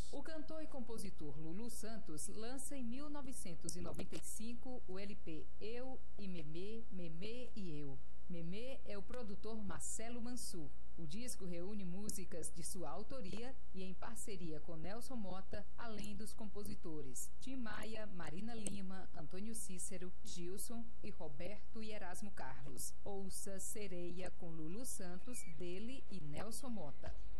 O cantor e compositor Lulu Santos lança em 1995 o LP Eu e Memê, Memê e Eu. Memê é o produtor Marcelo Mansur. O disco reúne músicas de sua autoria e em parceria com Nelson Mota, além dos compositores Tim Maia, Marina Lima, Antônio Cícero, Gilson e Roberto e Erasmo Carlos. Ouça Sereia com Lulu Santos, dele e Nelson Mota.